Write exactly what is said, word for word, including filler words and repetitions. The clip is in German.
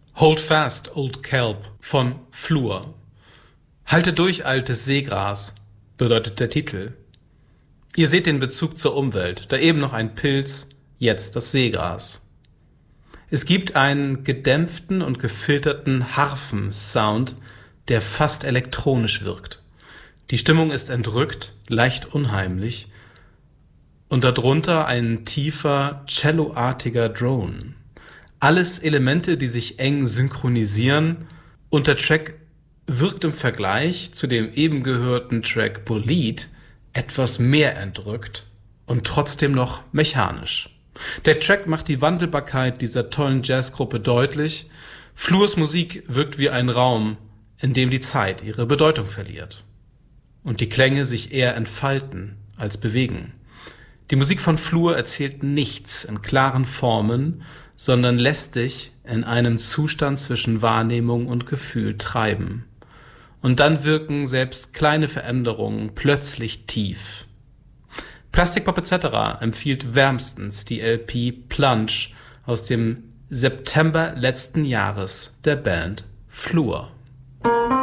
Hold fast, old kelp von Flur. Halte durch, altes Seegras, bedeutet der Titel. Ihr seht den Bezug zur Umwelt, da eben noch ein Pilz, jetzt das Seegras. Es gibt einen gedämpften und gefilterten Harfen-Sound, der fast elektronisch wirkt. Die Stimmung ist entrückt, leicht unheimlich und darunter ein tiefer, celloartiger Drone. Alles Elemente, die sich eng synchronisieren, und der Track wirkt im Vergleich zu dem eben gehörten Track Bolide etwas mehr entrückt und trotzdem noch mechanisch. Der Track macht die Wandelbarkeit dieser tollen Jazzgruppe deutlich. Flurs Musik wirkt wie ein Raum, in dem die Zeit ihre Bedeutung verliert und die Klänge sich eher entfalten als bewegen. Die Musik von Flur erzählt nichts in klaren Formen, sondern lässt dich in einem Zustand zwischen Wahrnehmung und Gefühl treiben. Und dann wirken selbst kleine Veränderungen plötzlich tief. Plastic Pop et cetera empfiehlt wärmstens die L P Plunge aus dem September letzten Jahres der Band Flur.